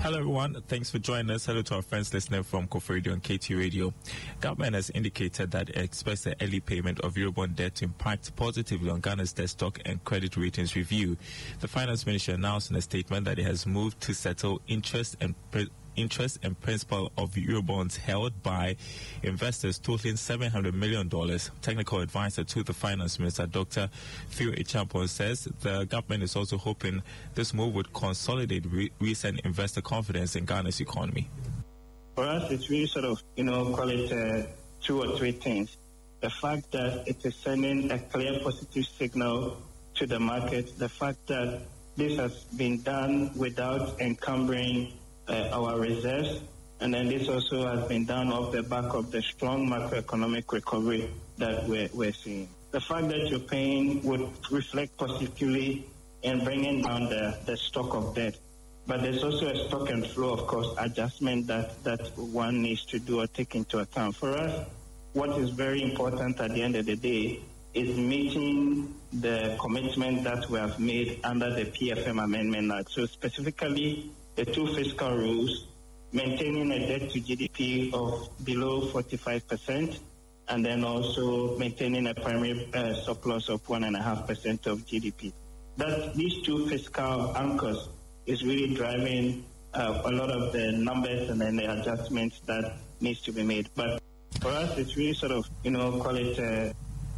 Hello everyone, thanks for joining us. Hello to our friends listening from Kofi Radio and KT Radio. Government has indicated that it expects the early payment of Eurobond debt to impact positively on Ghana's debt stock and credit ratings review. The Finance Ministry announced in a statement that it has moved to settle interest and principal of Eurobonds held by investors totaling $700 million. Technical advisor to the Finance Minister, Dr. Theo Acheampong, says the government is also hoping this move would consolidate recent investor confidence in Ghana's economy. For us, it's really call it 2 or 3 things. The fact that it is sending a clear positive signal to the market, the fact that this has been done without encumbering our reserves, and then this also has been done off the back of the strong macroeconomic recovery that we're seeing. The fact that you're paying would reflect positively in bringing down the stock of debt. But there's also a stock and flow, of course, adjustment that one needs to do or take into account. For us, what is very important at the end of the day is meeting the commitment that we have made under the PFM Amendment Act. So specifically, the 2 fiscal rules, maintaining a debt to GDP of below 45%, and then also maintaining a primary surplus of 1.5% of GDP. These 2 fiscal anchors is really driving a lot of the numbers and then the adjustments that needs to be made. But for us, it's really call it...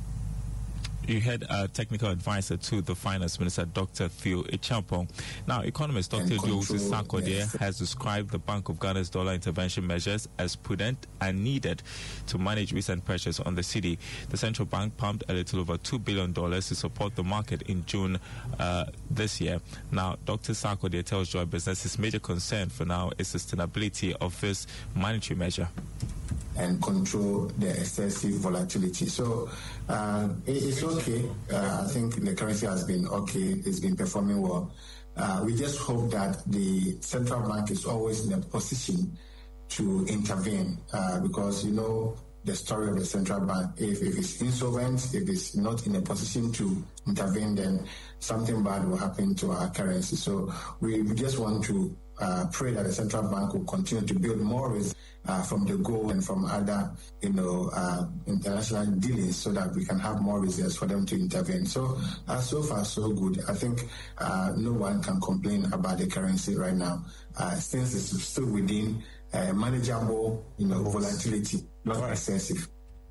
You had a technical advisor to the Finance Minister, Dr. Theo Acheampong. Now, economist Dr. Idowu Sarkodie has described the Bank of Ghana's dollar intervention measures as prudent and needed to manage recent pressures on the cedi. The central bank pumped a little over $2 billion to support the market in June this year. Now, Dr. Sarkodie tells Joy Business his major concern for now is the sustainability of this monetary measure and control the excessive volatility. So it's okay. I think the currency has been okay. It's been performing well. We just hope that the central bank is always in a position to intervene because, the story of the central bank. If it's insolvent, if it's not in a position to intervene, then something bad will happen to our currency. So we just want to pray that the central bank will continue to build more risk from the gold and from other, international dealings, so that we can have more reserves for them to intervene. So, so far so good. I think no one can complain about the currency right now, since it's still within manageable, volatility, not excessive.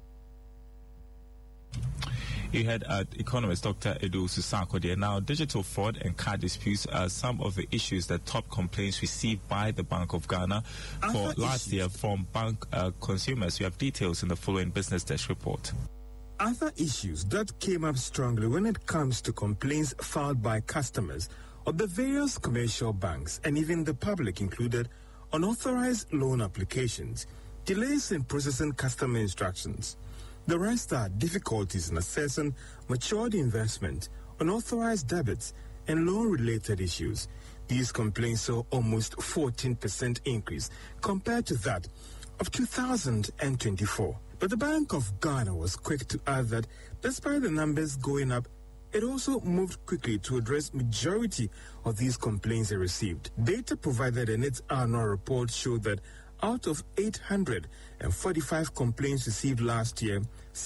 You had economist Dr. Idowu Sarkodie. Now, digital fraud and card disputes are some of the issues that top complaints received by the Bank of Ghana for last year from bank consumers. You have details in the following Business Desk report. Other issues that came up strongly when it comes to complaints filed by customers of the various commercial banks and even the public included unauthorized loan applications, delays in processing customer instructions. The rest are difficulties in assessing matured investment, unauthorized debits, and loan-related issues. These complaints saw almost 14% increase compared to that of 2024. But the Bank of Ghana was quick to add that despite the numbers going up, it also moved quickly to address majority of these complaints it received. Data provided in its annual report showed that out of 845 complaints received last year,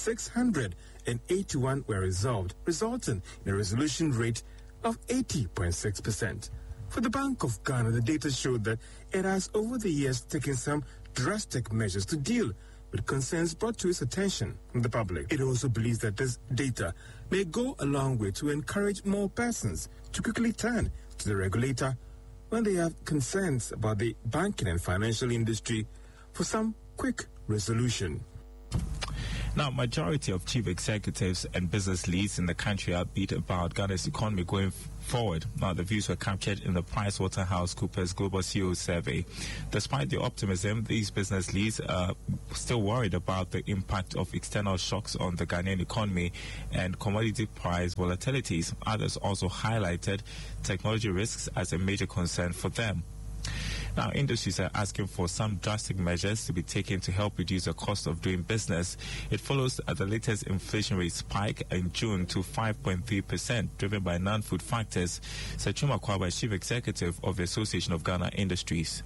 681 were resolved, resulting in a resolution rate of 80.6%. For the Bank of Ghana, the data showed that it has over the years taken some drastic measures to deal with concerns brought to its attention from the public. It also believes that this data may go a long way to encourage more persons to quickly turn to the regulator when they have concerns about the banking and financial industry for some quick resolution. Now, majority of chief executives and business leads in the country are upbeat about Ghana's economy going forward. Now, the views were captured in the PricewaterhouseCoopers Global CEO Survey. Despite the optimism, these business leads are still worried about the impact of external shocks on the Ghanaian economy and commodity price volatilities. Others also highlighted technology risks as a major concern for them. Now, industries are asking for some drastic measures to be taken to help reduce the cost of doing business. It follows the latest inflation rate spike in June to 5.3%, driven by non-food factors. Sachuma Kwaba, Chief Executive of the Association of Ghana Industries.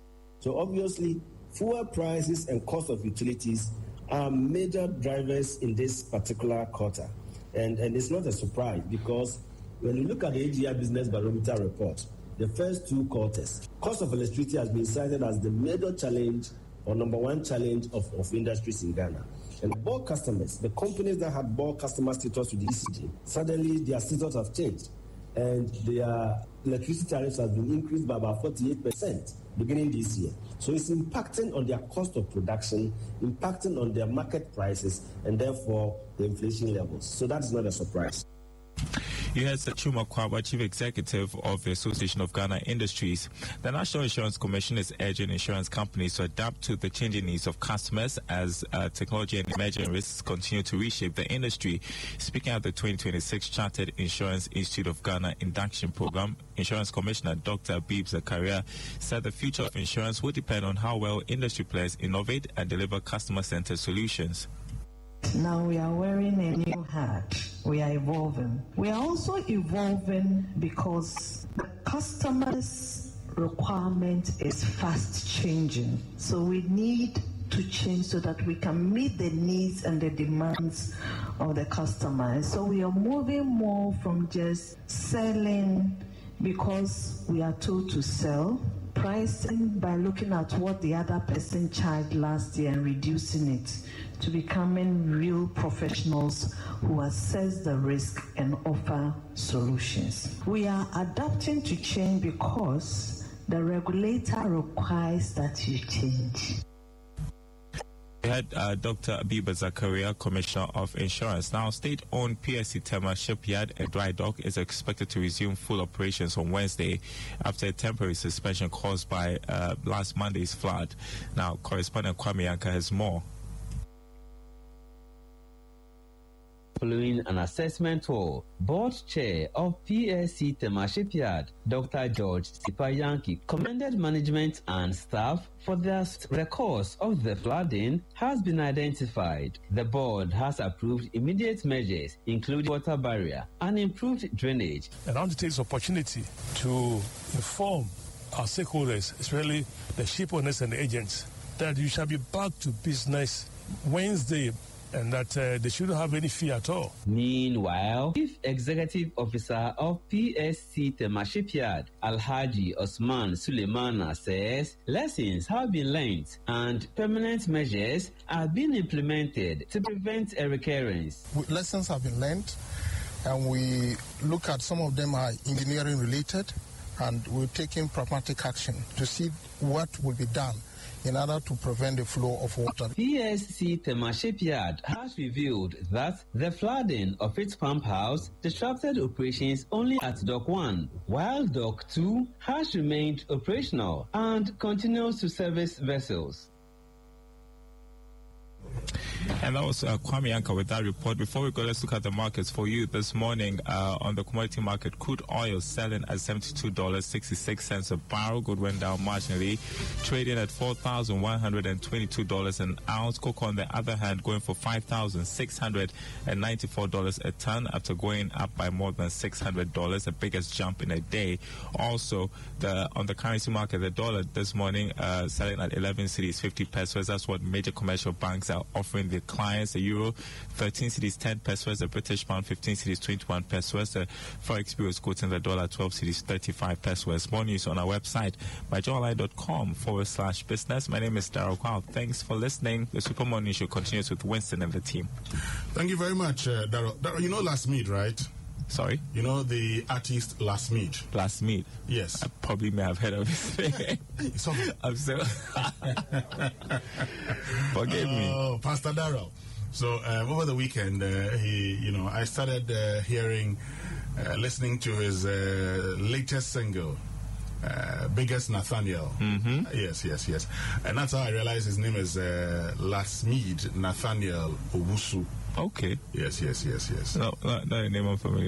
So obviously, fuel prices and cost of utilities are major drivers in this particular quarter. And it's not a surprise, because when you look at the AGI Business Barometer report, the first 2 quarters, cost of electricity has been cited as the major challenge or number one challenge of industries in Ghana. And bulk customers, the companies that had bulk customer status with the ECG, suddenly their status have changed. And their electricity tariffs have been increased by about 48% beginning this year. So it's impacting on their cost of production, impacting on their market prices, and therefore the inflation levels. So that is not a surprise. You heard Sachuma Kwaba, Chief Executive of the Association of Ghana Industries. The National Insurance Commission is urging insurance companies to adapt to the changing needs of customers as technology and emerging risks continue to reshape the industry. Speaking at the 2026 Chartered Insurance Institute of Ghana induction program, Insurance Commissioner Dr. Abib Zakaria said the future of insurance will depend on how well industry players innovate and deliver customer-centered solutions. Now we are wearing a new hat. We are evolving. We are also evolving because the customer's requirement is fast changing. So we need to change so that we can meet the needs and the demands of the customer. So we are moving more from just selling because we are told to sell, pricing by looking at what the other person charged last year and reducing it, to becoming real professionals who assess the risk and offer solutions. We are adapting to change because the regulator requires that you change. We had Dr. Abib Zakaria, Commissioner of Insurance. Now, state-owned PSC Tema Shipyard and Dry Dock is expected to resume full operations on Wednesday after a temporary suspension caused by last Monday's flood. Now, correspondent Kwame Yanka has more. Following an assessment tour, Board Chair of PSC Tema Shipyard, Dr. George Sipayanki, commended management and staff for the cause of the flooding has been identified. The board has approved immediate measures, including water barrier and improved drainage. And I want to take this opportunity to inform our stakeholders, especially the ship owners and the agents, that you shall be back to business Wednesday, and that they shouldn't have any fear at all. Meanwhile, Chief Executive Officer of PSC Tema Shipyard, Alhaji Osman Suleimana, says lessons have been learned and permanent measures are being implemented to prevent a recurrence. Lessons have been learned, and we look at some of them are engineering related, and we're taking pragmatic action to see what will be done in order to prevent the flow of water. PSC Tema Shipyard has revealed that the flooding of its pump house disrupted operations only at Dock 1, while Dock 2 has remained operational and continues to service vessels. And that was Kwame Yanka with that report. Before we go, let's look at the markets for you this morning. On the commodity market, crude oil selling at $72.66 a barrel. Gold went down marginally, trading at $4,122 an ounce. Cocoa, on the other hand, going for $5,694 a ton after going up by more than $600, the biggest jump in a day. Also, on the currency market, the dollar this morning selling at 11 cedis 50 pesos. That's what major commercial banks are offering their clients. The euro 13 cedis 10 pesos, the British pound 15 cedis 21 pesos, the Forex Bureau is quoting the dollar 12 cedis 35 pesos. More news on our website myjoyonline.com/business. My name is Darryl Kwao. Thanks for listening. The Super Morning Show continues with Winston and the team. Thank you very much, Darryl. Darryl, you know Lasmid, right? Sorry? You know the artist Lasmid? Lasmid? Yes. I probably may have heard of his name. I'm so... Forgive me. Oh, Pastor Darryl. So over the weekend, I started listening to his latest single, Biggest Nathaniel. Mm-hmm. Yes. And that's how I realized his name is Lasmid Nathaniel Owusu. Okay. Yes. No, not a name I'm familiar.